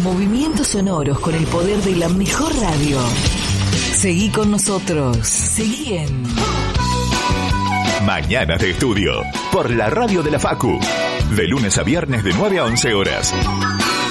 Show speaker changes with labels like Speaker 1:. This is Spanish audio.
Speaker 1: Movimientos sonoros con el poder de la mejor radio. Seguí con nosotros. Seguí en
Speaker 2: Mañanas de Estudio, por la radio de la Facu. De lunes a viernes de 9 a 11 horas.